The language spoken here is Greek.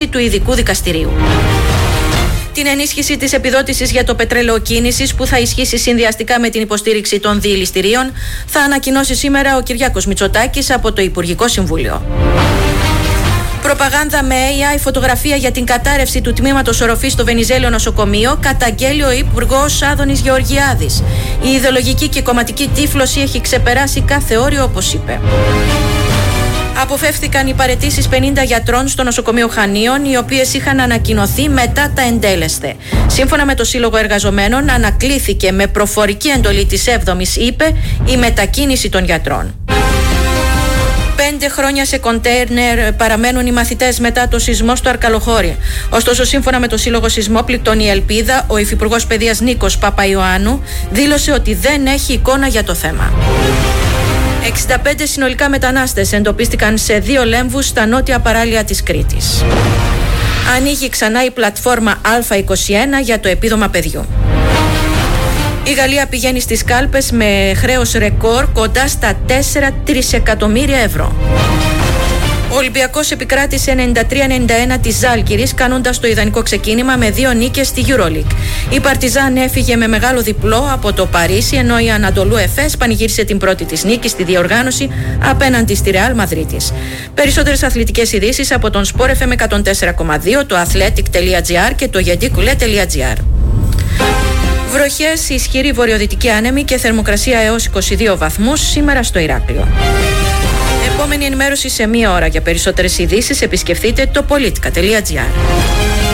του ειδικού δικαστηρίου. Την ενίσχυση της επιδότησης για το πετρέλαιο κίνησης, που θα ισχύσει συνδυαστικά με την υποστήριξη των διελιστηρίων, θα ανακοινώσει σήμερα ο Κυριάκος Μητσοτάκης από το Υπουργικό Συμβούλιο. Προπαγάνδα με AI, φωτογραφία για την κατάρρευση του τμήματος οροφής στο Βενιζέλιο νοσοκομείο, καταγγέλει ο Υπουργός Άδωνης Γεωργιάδης. Η ιδεολογική και κομματική τύφλωση έχει ξεπεράσει κάθε όριο, όπως είπε. Αποφεύθηκαν οι παραιτήσεις 50 γιατρών στο νοσοκομείο Χανίων, οι οποίες είχαν ανακοινωθεί μετά τα εντέλεσθε. Σύμφωνα με το Σύλλογο Εργαζομένων, ανακλήθηκε με προφορική εντολή της 7ης, είπε, η μετακίνηση των γιατρών. 5 χρόνια σε κοντέινερ παραμένουν οι μαθητές μετά το σεισμό στο Αρκαλοχώρι. Ωστόσο, σύμφωνα με το Σύλλογο Σεισμόπληκτων Η Ελπίδα, ο Υφυπουργός Παιδείας Νίκος Παπαϊωάννου δήλωσε ότι δεν έχει εικόνα για το θέμα. 65 συνολικά μετανάστες εντοπίστηκαν σε 2 λέμβους στα νότια παράλια της Κρήτης. Ανοίγει ξανά η πλατφόρμα Α21 για το επίδομα παιδιού. Η Γαλλία πηγαίνει στις κάλπες με χρέος ρεκόρ κοντά στα 4 τρισεκατομμύρια ευρώ. Ο Ολυμπιακός επικράτησε 93-91 της Ζάλγκιρης, κάνοντας το ιδανικό ξεκίνημα με 2 νίκες στη EuroLeague. Η Παρτιζάν έφυγε με μεγάλο διπλό από το Παρίσι, ενώ η Ανατολού Εφές πανηγύρισε την πρώτη της νίκη στη διοργάνωση απέναντι στη Ρεάλ Μαδρίτης. Περισσότερες αθλητικές ειδήσεις από τον Sport FM 104,2, το athletic.gr και το yedikule.gr. Βροχές, ισχυρή βορειοδυτική άνεμη και θερμοκρασία έως 22 βαθμούς σήμερα στο Ηράκλειο. Επόμενη ενημέρωση σε 1 ώρα. Για περισσότερες ειδήσεις επισκεφτείτε το politica.gr.